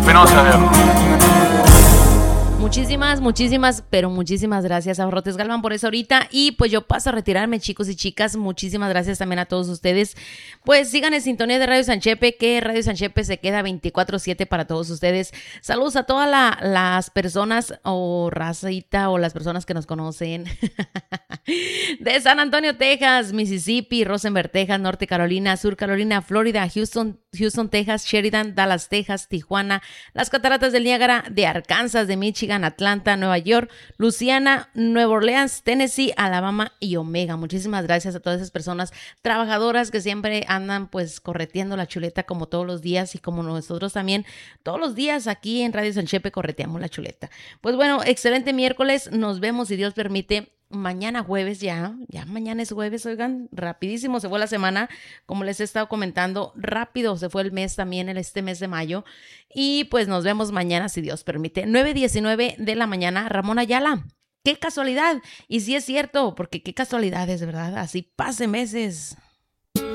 penosa guerra. Muchísimas gracias a Abarrotes Galván por eso ahorita. Y pues yo paso a retirarme, chicos y chicas. Muchísimas gracias también a todos ustedes. Pues sigan en sintonía de Radio Sanchepe, que Radio Sanchepe se queda 24/7 para todos ustedes. Saludos a todas las personas o racita o las personas que nos conocen de San Antonio, Texas, Mississippi, Rosenberg, Texas, Norte Carolina, Sur Carolina, Florida, Houston, Texas, Sheridan, Dallas, Texas, Tijuana, las Cataratas del Niágara, de Arkansas, de Michigan, Atlanta, Nueva York, Luisiana, Nueva Orleans, Tennessee, Alabama y Omega. Muchísimas gracias a todas esas personas trabajadoras que siempre andan pues correteando la chuleta como todos los días y como nosotros también todos los días aquí en Radio Sanchepe correteamos la chuleta. Pues bueno, excelente miércoles, nos vemos si Dios permite. Mañana jueves ya mañana es jueves, oigan, rapidísimo se fue la semana, como les he estado comentando, rápido se fue el mes también, este mes de mayo, y pues nos vemos mañana si Dios permite, 9:19 de la mañana, Ramón Ayala, qué casualidad, y sí es cierto, porque qué casualidades, ¿verdad? Así pase meses.